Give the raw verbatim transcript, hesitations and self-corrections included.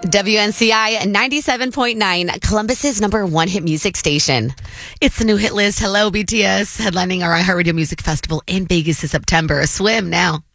W N C I ninety-seven point nine, Columbus's number one hit music station. It's the new hit list. Hello, B T S, headlining our iHeartRadio Music Festival in Vegas this September. Swim now.